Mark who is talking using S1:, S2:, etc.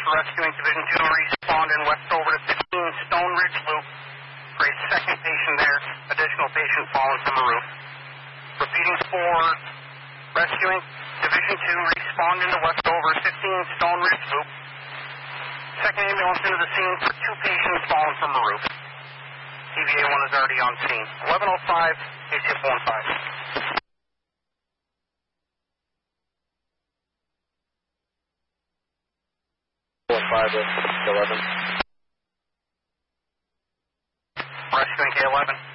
S1: rescuing Division 2 to respond in Westover to 15 Stone Ridge Loop. For a second patient there, additional patient fallen from the roof. Repeating for rescuing Division 2, respond into Westover, 15 Stone Ridge Loop. Second ambulance into the scene for 2 patients fallen from the roof. TVA 1 is already on scene. 1105, ACF 15.
S2: 5 to 11.
S1: Rescuing K11.